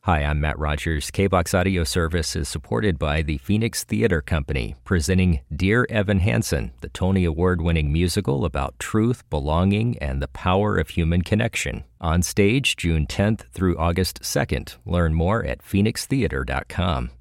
Hi, I'm Matt Rogers. KBOX Audio Service is supported by the Phoenix Theater Company, presenting Dear Evan Hansen, the Tony Award-winning musical about truth, belonging, and the power of human connection. On stage June 10th through August 2nd. Learn more at phoenixtheater.com.